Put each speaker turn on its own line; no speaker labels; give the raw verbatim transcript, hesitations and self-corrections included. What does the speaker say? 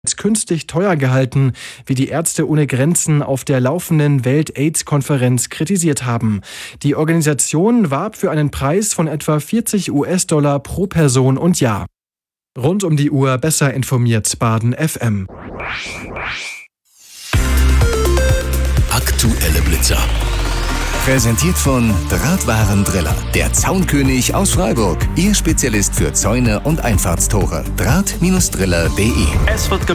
als künstlich teuer gehalten, wie die Ärzte ohne Grenzen auf der laufenden Welt-Aids-Konferenz kritisiert haben. Die Organisation warb für einen Preis von etwa vierzig US-Dollar pro Person und Jahr. Rund um die Uhr besser informiert Baden F M.
Aktuelle Blitzer. Präsentiert von Drahtwarendriller, der Zaunkönig aus Freiburg. Ihr Spezialist für Zäune und Einfahrtstore. Draht-Driller punkt de.
Es wird